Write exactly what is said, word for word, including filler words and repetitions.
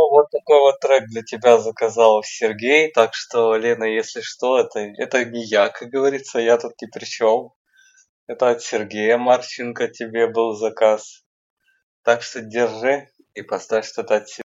вот такой вот трек для тебя заказал Сергей, так что, Лена, если что, это, это не я, как говорится, я тут ни при чем. Это от Сергея Марченко тебе был заказ. Так что держи и поставь что-то от себя.